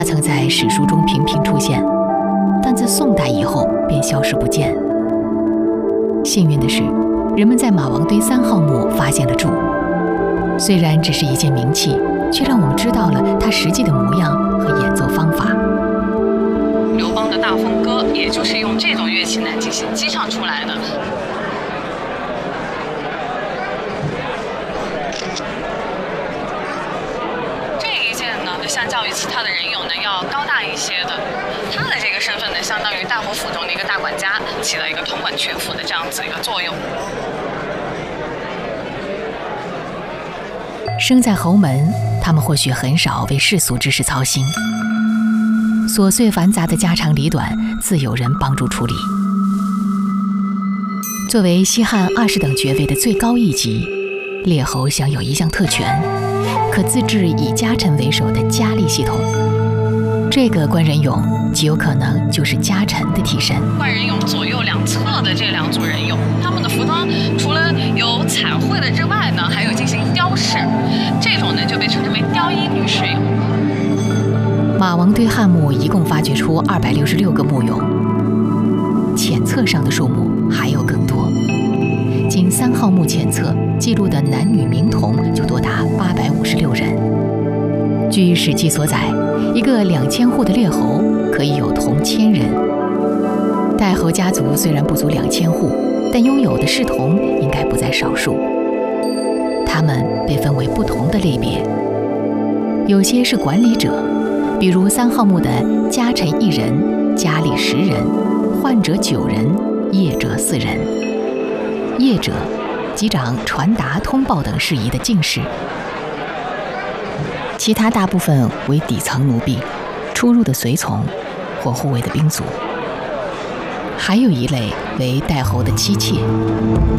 他曾在史书中频频出现，但自宋代以后便消失不见。幸运的是，人们在马王堆3号墓发现了柱，虽然只是一件名器，却让我们知道了它实际的模样和演奏方法。 刘邦的大风歌，也就是用这种乐器来进行击唱出来的。这一件呢，相较于其他的人俑呢，要高大一些的。他的这个身份呢，相当于大侯府中的一个大管家，起了一个统管全府的这样子一个作用。 生在侯门，他们或许很少为世俗之事操心，琐碎繁杂的家长里短，自有人帮助处理。作为西汉20等爵位的最高一级，列侯享有一项特权，可自制以家臣为首的家吏系统。这个官人俑极有可能就是家臣的替身。 官人俑左右两侧的这2组人俑，他们的服装除了有彩绘的之外呢，还有进行雕饰，这种呢就被称之为雕衣女士俑。 马王堆汉墓一共发掘出266个墓俑，前侧上的数目还有更多。仅3号墓前侧记录的男女名童就多达856人。据《史记》所载，一个2000户的列侯可以有童1000人。代侯家族虽然不足2000户，但拥有的士童应该不在少数。他们被分为不同的类别，有些是管理者，比如3号墓的家臣1人，家吏10人，宦者9人，业者4人。业者即掌传达、通报等事宜的进士。其他大部分为底层奴婢、出入的随从或护卫的兵卒。还有一类为代侯的妻妾，